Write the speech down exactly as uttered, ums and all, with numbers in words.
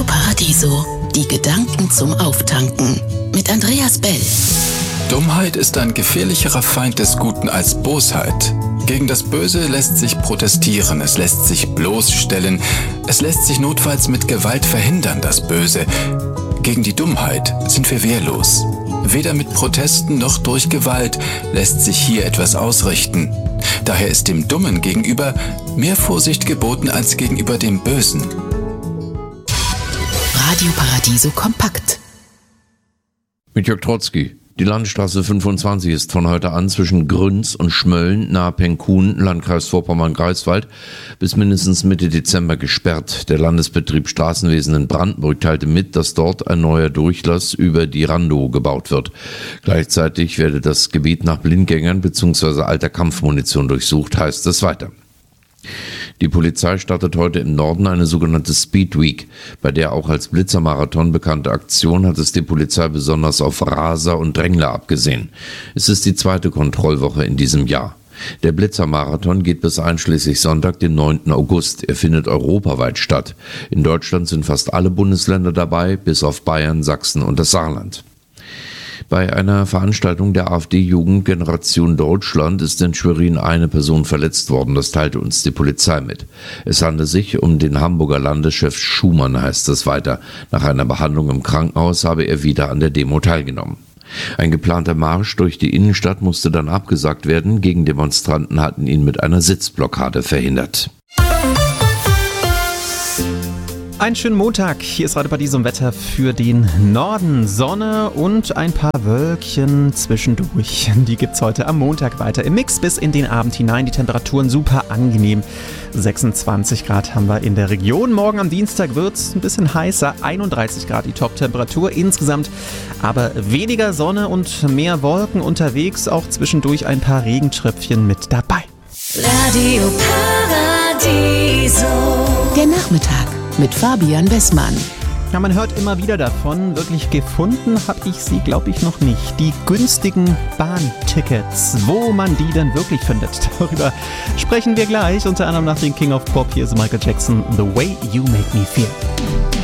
Paradiso. Die Gedanken zum Auftanken. Mit Andreas Bell. Dummheit ist ein gefährlicherer Feind des Guten als Bosheit. Gegen das Böse lässt sich protestieren, es lässt sich bloßstellen, es lässt sich notfalls mit Gewalt verhindern, das Böse. Gegen die Dummheit sind wir wehrlos. Weder mit Protesten noch durch Gewalt lässt sich hier etwas ausrichten. Daher ist dem Dummen gegenüber mehr Vorsicht geboten als gegenüber dem Bösen. Radio Paradiso kompakt. Mit Jörg Trotzki. Die Landstraße fünfundzwanzig ist von heute an zwischen Grünz und Schmölln nahe Penkun, Landkreis Vorpommern-Greifswald, bis mindestens Mitte Dezember gesperrt. Der Landesbetrieb Straßenwesen in Brandenburg teilte mit, dass dort ein neuer Durchlass über die Randow gebaut wird. Gleichzeitig werde das Gebiet nach Blindgängern bzw. alter Kampfmunition durchsucht, heißt es weiter. Die Polizei startet heute im Norden eine sogenannte Speed Week. Bei der auch als Blitzermarathon bekannte Aktion hat es die Polizei besonders auf Raser und Drängler abgesehen. Es ist die zweite Kontrollwoche in diesem Jahr. Der Blitzermarathon geht bis einschließlich Sonntag, den neunten August. Er findet europaweit statt. In Deutschland sind fast alle Bundesländer dabei, bis auf Bayern, Sachsen und das Saarland. Bei einer Veranstaltung der AfD-Jugend Generation Deutschland ist in Schwerin eine Person verletzt worden, das teilte uns die Polizei mit. Es handelt sich um den Hamburger Landeschef Schumann, heißt es weiter. Nach einer Behandlung im Krankenhaus habe er wieder an der Demo teilgenommen. Ein geplanter Marsch durch die Innenstadt musste dann abgesagt werden. Gegendemonstranten hatten ihn mit einer Sitzblockade verhindert. Einen schönen Montag. Hier ist Radio Paradiso Wetter für den Norden. Sonne und ein paar Wölkchen zwischendurch. Die gibt's heute am Montag weiter im Mix bis in den Abend hinein. Die Temperaturen super angenehm. sechsundzwanzig Grad haben wir in der Region. Morgen am Dienstag wird's ein bisschen heißer. einunddreißig Grad die Top-Temperatur insgesamt. Aber weniger Sonne und mehr Wolken unterwegs. Auch zwischendurch ein paar Regentröpfchen mit dabei. Radio Paradiso. Der Nachmittag mit Fabian Wessmann. Ja, man hört immer wieder davon. Wirklich gefunden habe ich sie, glaube ich, noch nicht. Die günstigen Bahntickets. Wo man die denn wirklich findet, darüber sprechen wir gleich. Unter anderem nach dem King of Pop. Hier ist Michael Jackson. The Way You Make Me Feel.